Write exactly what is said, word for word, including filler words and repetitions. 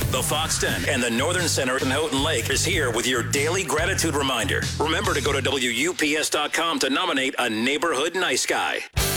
The Fox den and the Northern Center in Houghton Lake is here with your daily gratitude reminder. Remember to go to W U P S dot com to nominate a neighborhood nice guy.